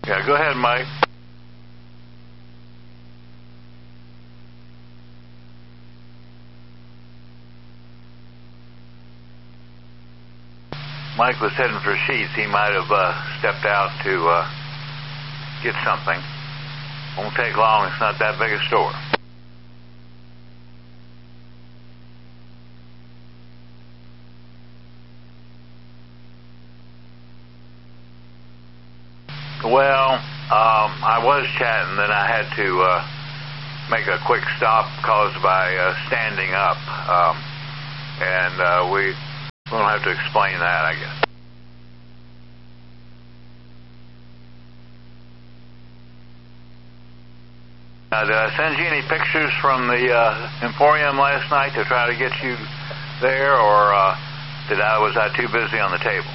Yeah, go ahead, Mike. Mike was heading for Sheets. He might have stepped out to get something. Won't take long. It's not that big a store. Well, I was chatting, then I had to make a quick stop caused by standing up. And we don't have to explain that, I guess. Did I send you any pictures from the Emporium last night to try to get you there, or was I too busy on the table?